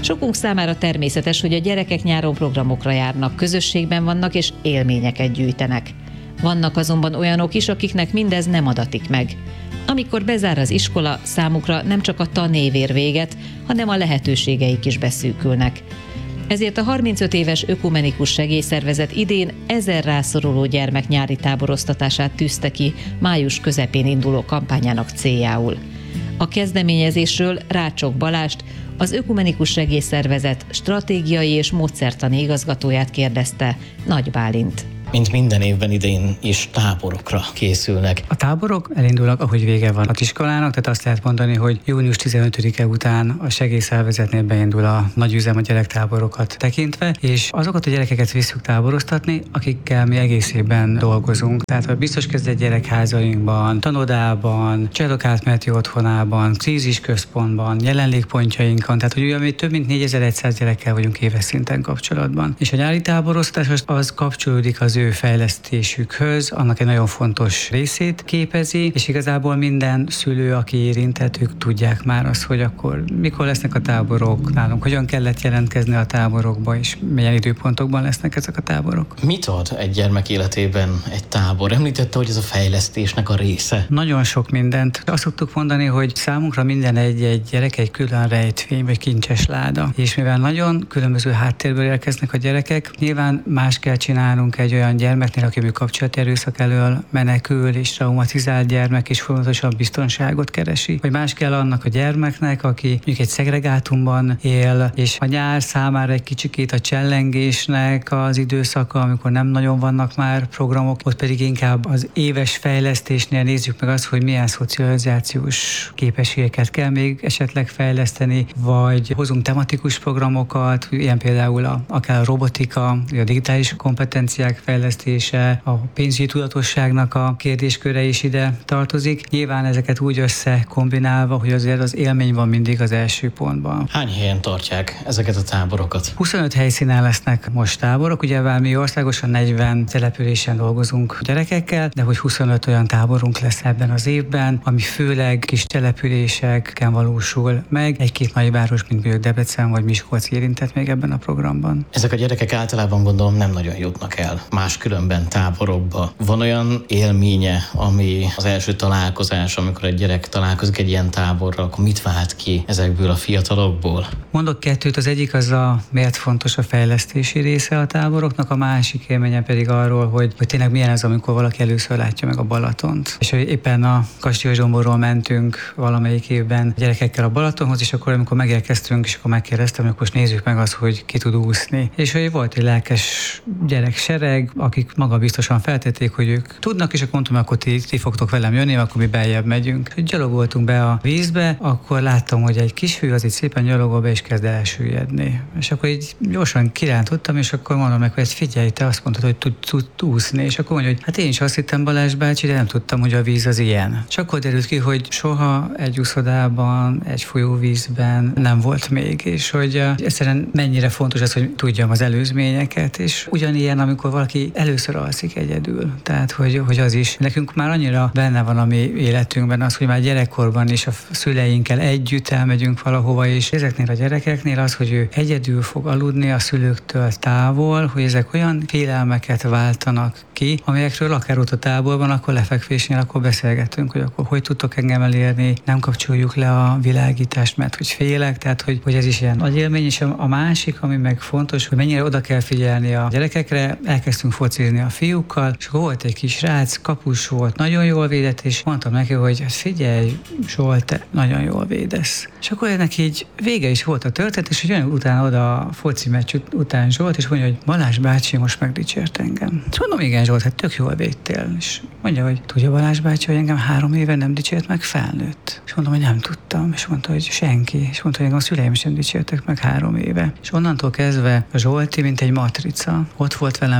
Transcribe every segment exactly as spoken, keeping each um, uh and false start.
Sokunk számára természetes, hogy a gyerekek nyáron programokra járnak, közösségben vannak és élményeket gyűjtenek. Vannak azonban olyanok is, akiknek mindez nem adatik meg. Amikor bezár az iskola, számukra nem csak a tanév ér véget, hanem a lehetőségeik is beszűkülnek. Ezért a harmincöt éves Ökumenikus Segélyszervezet idén ezer rászoruló gyermek nyári táboroztatását tűzte ki május közepén induló kampányának céljául. A kezdeményezésről Rácsok Balást, az Ökumenikus Segélyszervezet stratégiai és módszertani igazgatóját kérdezte Nagy Bálint. Mint minden évben, idén is táborokra készülnek. A táborok elindulnak, ahogy vége van az iskolának, tehát azt lehet mondani, hogy június tizenötödike után a segélyszervezetnél beindul a nagyüzem a gyerektáborokat tekintve, és azokat a gyerekeket visszük táboroztatni, akikkel mi egész évben dolgozunk. Tehát a biztos kezdett gyerekházainkban, tanodában, családok átmeneti otthonában, krízisközpontban, jelenlétpontjainkon, tehát hogy olyan, több mint négyezer-száz gyerekkel vagyunk éves szinten kapcsolatban. És a nyári táboroztatás az, az kapcsolódik az ő fejlesztésükhöz, annak egy nagyon fontos részét képezi, és igazából minden szülő, aki érintett, ők tudják már azt, hogy akkor mikor lesznek a táborok nálunk, hogyan kellett jelentkezni a táborokba, és milyen időpontokban lesznek ezek a táborok. Mit ad egy gyermek életében egy tábor? Említette, hogy ez a fejlesztésnek a része. Nagyon sok mindent. Azt szoktuk mondani, hogy számunkra minden egy-egy gyerek egy külön rejtvény, vagy kincses láda. És mivel nagyon különböző háttérből érkeznek a gyerekek, nyilván más kell csinálnunk egy olyan gyermeknél, aki kapcsolati erőszak elől menekül, és traumatizált gyermek, és folyamatosan biztonságot keresi. Vagy más kell annak a gyermeknek, aki mondjuk egy szegregátumban él, és a nyár számára egy kicsikét a csellengésnek az időszaka, amikor nem nagyon vannak már programok, ott pedig inkább az éves fejlesztésnél nézzük meg azt, hogy milyen szocializációs képességeket kell még esetleg fejleszteni, vagy hozunk tematikus programokat, ilyen például a, akár a robotika, a digitális kompetenciák fejlesztése, a pénzügyi tudatosságnak a kérdésköre is ide tartozik. Nyilván ezeket úgy összekombinálva, hogy azért az élmény van mindig az első pontban. Hány helyen tartják ezeket a táborokat? huszonöt helyszínen lesznek most táborok, ugye mi országosan negyven településen dolgozunk gyerekekkel, de hogy huszonöt olyan táborunk lesz ebben az évben, ami főleg kis településeken valósul meg. Egy-két nagyváros, mint mondjuk Debrecen vagy Miskolc érintett még ebben a programban. Ezek a gyerekek általában gondolom nem nagyon jutnak el máskülönben táborokba. Van olyan élménye, ami az első találkozás, amikor egy gyerek találkozik egy ilyen táborral, akkor mit vált ki ezekből a fiatalokból? Mondok kettőt, az egyik az a miért fontos a fejlesztési része a táboroknak, a másik élménye pedig arról, hogy, hogy tényleg milyen ez, amikor valaki először látja meg a Balatont. És hogy éppen a Kastélyzsomborról mentünk valamelyik évben gyerekekkel a Balatonhoz, és akkor amikor megérkeztünk, és akkor megkérdeztem, hogy most nézzük meg azt, hogy ki tud úszni. És hogy volt egy lelkes gyerek sereg, akik maga biztosan feltették, hogy ők tudnak, és akkor mondtam, akkor ti, ti fogtok velem jönni, akkor mi beljebb megyünk. Gyalogoltunk be a vízbe, akkor láttam, hogy egy kisfiú az itt szépen gyalogol be, és kezd elsüllyedni. És akkor így gyorsan kirántottam, és akkor mondom meg, hogy figyelj, te azt mondtad, hogy tud, tud úszni. És akkor mondja, hogy hát én is azt hittem, Balázs bácsi, de nem tudtam, hogy a víz az ilyen. És akkor derült ki, hogy soha egy úszodában, egy folyóvízben nem volt még, és hogy egyszerűen mennyire fontos az, hogy tudjam az előzményeket, és ugyanilyen, amikor valaki először alszik egyedül. Tehát, hogy, hogy az is. Nekünk már annyira benne van a mi életünkben az, hogy már gyerekkorban is a szüleinkkel együtt elmegyünk valahova, és ezeknél a gyerekeknél az, hogy ő egyedül fog aludni a szülőktől távol, hogy ezek olyan félelmeket váltanak ki, amelyekről akár ott a táborban, akkor lefekvésnél akkor beszélgetünk, hogy akkor hogy tudtok engem elérni, nem kapcsoljuk le a világítást, mert hogy félek, tehát hogy, hogy ez is ilyen nagy élmény, és a, a másik, ami meg fontos, hogy mennyire oda kell figyelni a gyerekekre, elkezdtünk focizni a fiúkkal, és akkor volt egy kis rác, kapus volt, nagyon jól védett, és mondtam neki, hogy figyelj, Zsolt, te nagyon jól védesz. És akkor ennek így vége is volt a történet, és hogy jön utána oda a foci meccs után Zsolt, és mondja, hogy Balázs bácsi most megdicsért engem. És mondom, igen Zsolt, hát tök jól védtél. És mondja, hogy tudja Balázs bácsi, hogy engem három éve nem dicsért meg felnőtt. És mondom, hogy nem tudtam. És mondta, hogy senki. És mondta, hogy engem a szüleim sem dicsértek meg három éve. És onnantól kezdve a Zsolti, mint egy matrica, ott volt velem mindenhol.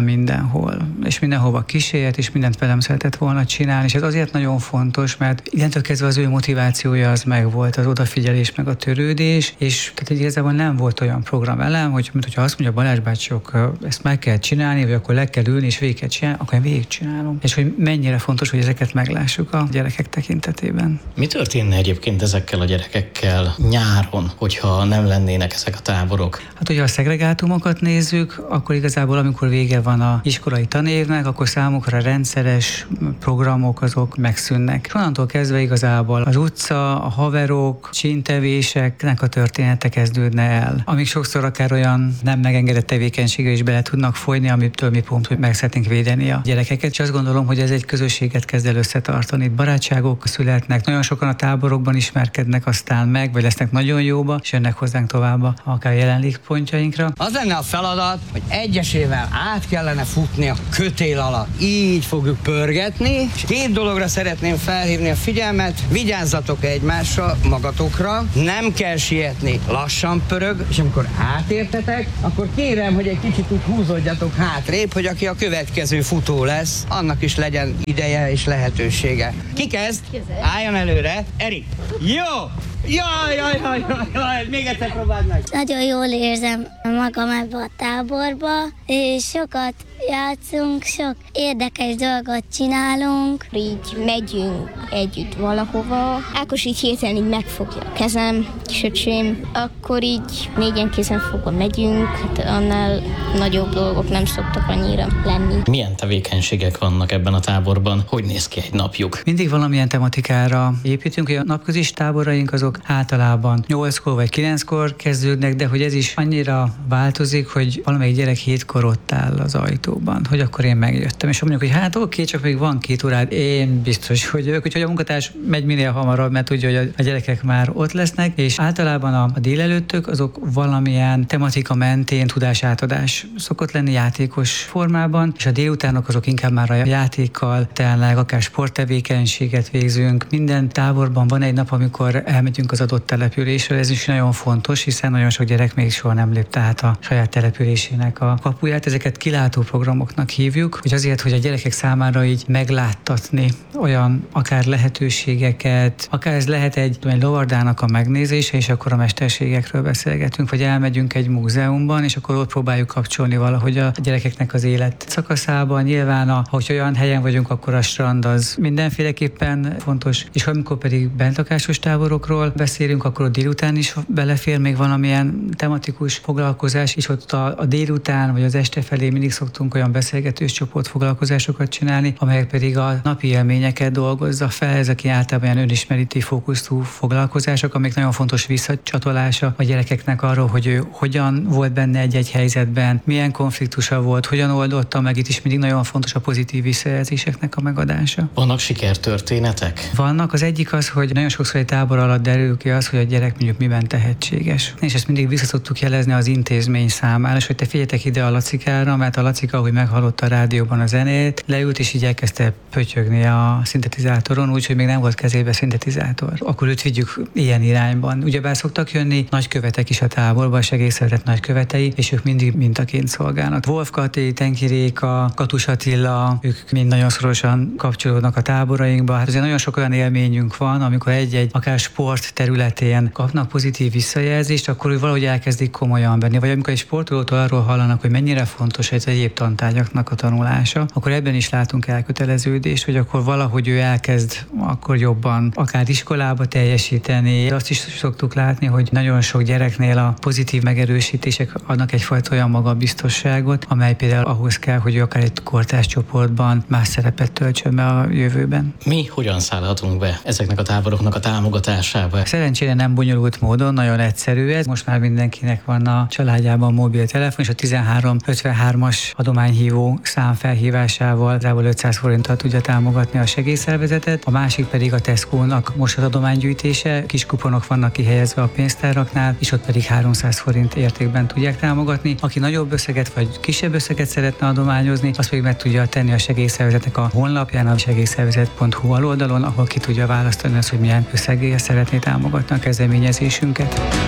mindenhol, és mindenhova kísért, és mindent velem szeretett volna csinálni, és ez azért nagyon fontos, mert innentől kezdve az ő motivációja az megvolt, az odafigyelés, meg a törődés, és tehát igazából nem volt olyan programelem, hogy mint hogyha azt mondja Balázs bácsok, ezt meg kell csinálni, vagy akkor le kell ülni, és végig kell csinálni, akkor én végigcsinálom. És hogy mennyire fontos, hogy ezeket meglássuk a gyerekek tekintetében. Mi történne egyébként ezekkel a gyerekekkel nyáron, hogyha nem lennének ezek a táborok? Hát, hogyha a szegregátumokat nézzük, akkor igazából, amikor vége van a iskolai tanévnek, akkor számukra rendszeres programok azok megszűnnek. És onnantól kezdve igazából az utca, a haverok, csintevéseknek a története kezdődne el, amik sokszor akár olyan nem megengedett tevékenységre is bele tudnak folyni, amitől mi pont, hogy meg szeretnénk védeni a gyerekeket. És azt gondolom, hogy ez egy közösséget kezd el összetartani. Itt barátságok születnek, nagyon sokan a táborokban ismerkednek aztán meg, vagy lesznek nagyon jóba, és jönnek hozzánk tovább akár jelenlétpontjainkra. Az lenne a feladat, hogy egyesével át kellene futni a kötél alatt. Így fogjuk pörgetni, és két dologra szeretném felhívni a figyelmet. Vigyázzatok egymásra, magatokra, nem kell sietni, lassan pörög, és amikor átértetek, akkor kérem, hogy egy kicsit úgy húzódjatok hátrébb, hogy aki a következő futó lesz, annak is legyen ideje és lehetősége. Ki kezd? Álljon előre. Erik. Jó! Jaj, jaj, jaj, jaj, jaj, még egyszer próbáld meg. Nagyon jól érzem magam ebbe a táborba, és sokat játszunk, sok érdekes dolgot csinálunk. Így megyünk együtt valahova. Ákos így hirtelen így megfogja a kezem, kisöcsém. Akkor így négyen kézen fogva megyünk, hát annál nagyobb dolgok nem szoktak annyira lenni. Milyen tevékenységek vannak ebben a táborban? Hogy néz ki egy napjuk? Mindig valamilyen tematikára építünk, hogy a napközis táboraink azok általában nyolckor vagy kilenckor kezdődnek, de hogy ez is annyira változik, hogy valamelyik gyerek hétkor ott áll az ajtóban, hogy akkor én megjöttem, és mondjuk, hogy hát oké, csak még van két órád, én biztos, hogy jövök, úgyhogy a munkatárs megy minél hamarabb, mert tudja, hogy a gyerekek már ott lesznek, és általában a, a délelőttök azok valamilyen tematika mentén tudásátadás szokott lenni játékos formában, és a délutánok azok inkább már a játékkal telnek, akár sporttevékenységet végzünk. Minden táborban van egy nap, amikor elmegyünk az adott településre, ez is nagyon fontos, hiszen nagyon sok gyerek még soha nem lépte át a saját településének a kapuját. Ezeket kilátó programoknak hívjuk, hogy azért, hogy a gyerekek számára így megláttatni olyan akár lehetőségeket, akár ez lehet egy, egy lovardának a megnézése, és akkor a mesterségekről beszélgetünk, vagy elmegyünk egy múzeumban, és akkor ott próbáljuk kapcsolni valahogy a gyerekeknek az élet szakaszában. Nyilván, a, ha olyan helyen vagyunk, akkor a strand az mindenféleképpen fontos, és amikor pedig bentlakásos táborokról beszélünk, akkor a délután is belefér még valamilyen tematikus foglalkozás, és ott a, a délután vagy az este felé mindig szoktunk olyan beszélgetős csoport foglalkozásokat csinálni, amelyek pedig a napi élményeket dolgozza fel. Ezek általában ilyen önismereti fókuszú foglalkozások, amik nagyon fontos visszacsatolása a gyerekeknek arról, hogy ő hogyan volt benne egy-egy helyzetben, milyen konfliktusa volt, hogyan oldotta meg. Itt is mindig nagyon fontos a pozitív visszajelzéseknek a megadása. Vannak sikertörténetek? Vannak. Az egyik az, hogy nagyon sokszor egy tábor alatt derül ki az, hogy a gyerek mondjuk miben tehetséges. És ezt mindig vissza szoktuk jelezni az intézmény számára, és hogy te figyeljetek ide a Lacikára, mert a Lacika, ahogy meghallotta a rádióban a zenét, leült és így elkezdte pötyögni a szintetizátoron, úgyhogy még nem volt kezébe szintetizátor. Akkor őt vigyük ilyen irányban. Ugyebár szoktak jönni nagykövetek is a táborba, a segélyszervezet nagykövetei, és ők mindig mintaként szolgálnak. Wolf Kati, Tenki Réka, Katus Attila, ők mind nagyon szorosan kapcsolódnak a táborainkba. Hát azért nagyon sok olyan élményünk van, amikor egy-egy akár sport területén kapnak pozitív visszajelzést, akkor ő valahogy elkezdik komolyan venni. Vagy amikor egy sportolótól arról hallanak, hogy mennyire fontos egy egyéb tantárgyaknak a tanulása, akkor ebben is látunk elköteleződést, hogy akkor valahogy ő elkezd akkor jobban akár iskolába teljesíteni. Azt is szoktuk látni, hogy nagyon sok gyereknél a pozitív megerősítések adnak egyfajta olyan magabiztosságot, amely például ahhoz kell, hogy ő akár egy kortárs csoportban más szerepet töltsön be a jövőben. Mi hogyan szállhatunk be ezeknek a táboroknak a támogatásába? Szerencsére nem bonyolult módon, nagyon egyszerű ez. Most már mindenkinek van a családjában mobiltelefon, és a tizenhárom ötvenhármas adományhívó szám felhívásával zából ötszáz forinttal tudja támogatni a segélyszervezetet. A másik pedig a Tesco-nak most az adománygyűjtése, kis kuponok vannak kihelyezve a pénztáraknál, és ott pedig háromszáz forint értékben tudják támogatni. Aki nagyobb összeget vagy kisebb összeget szeretne adományozni, azt pedig meg tudja tenni a segélyszervezetnek a honlapján, a segélyszervezet pont hu aloldalon, ahol ki tudja választani azt, hogy milyen összeggel szeretné támogatni a kezdeményezésünket.